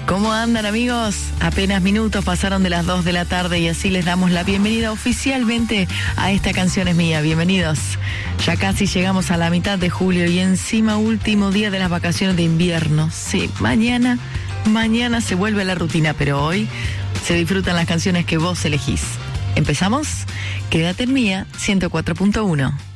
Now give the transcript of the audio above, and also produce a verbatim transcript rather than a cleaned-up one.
¿Cómo andan, amigos? Apenas minutos pasaron de las dos de la tarde y así les damos la bienvenida oficialmente a Esta Canción es Mía. Bienvenidos. Ya casi llegamos a la mitad de julio y encima último día de las vacaciones de invierno. Sí, mañana, mañana se vuelve la rutina, pero hoy se disfrutan las canciones que vos elegís. ¿Empezamos? Quédate en Mía ciento cuatro punto uno.